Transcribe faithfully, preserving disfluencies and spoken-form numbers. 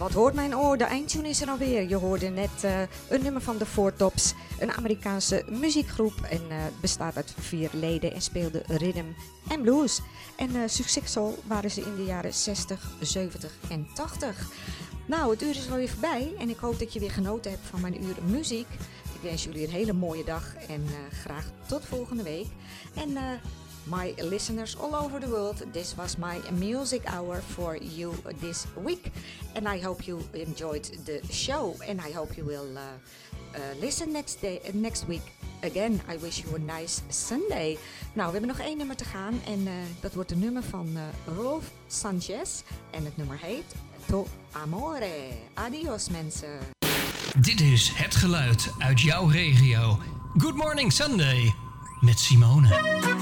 Wat hoort mijn oor? De eindtune is er alweer. Je hoorde net uh, een nummer van de Four Tops, een Amerikaanse muziekgroep. En uh, bestaat uit vier leden en speelde rhythm en blues. En uh, succesvol waren ze in de jaren zestig, zeventig en tachtig. Nou, het uur is alweer voorbij en ik hoop dat je weer genoten hebt van mijn uur muziek. Ik wens jullie een hele mooie dag en uh, graag tot volgende week. En uh, my listeners all over the world, this was my music hour for you this week. And I hope you enjoyed the show and I hope you will uh, uh, listen next, day, uh, next week again. I wish you a nice Sunday. Nou, we hebben nog één nummer te gaan en uh, dat wordt een nummer van uh, Rolf Sanchez. En het nummer heet To Amore. Adios mensen. Dit is het geluid uit jouw regio. Good Morning Sunday met Simone.